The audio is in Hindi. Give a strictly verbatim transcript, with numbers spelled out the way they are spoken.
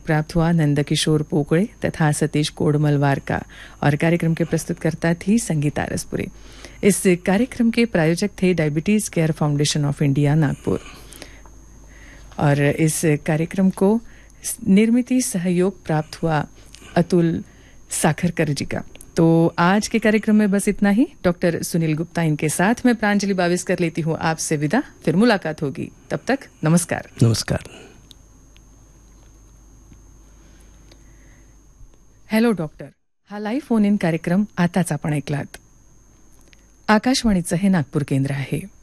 प्राप्त हुआ नंदकिशोर पोकड़े तथा सतीश कोडमलवार का और कार्यक्रम के प्रस्तुतकर्ता थी संगीता रसपुरे। इस कार्यक्रम के प्रायोजक थे diabetes care foundation of India Nagpur और इस कार्यक्रम को निर्मित सहयोग प्राप्त हुआ अतुल साखरकर जी का। तो आज के कार्यक्रम में बस इतना ही। डॉक्टर सुनील गुप्ता इनके साथ मैं प्रांजलि बाविस कर लेती हूँ आपसे विदा। फिर मुलाकात होगी, तब तक नमस्कार। नमस्कार। हॅलो डॉक्टर हा लाईव्ह फोन इन कार्यक्रम आताच आपण ऐकलात। आकाशवाणीचं हे नागपूर केंद्र आहे।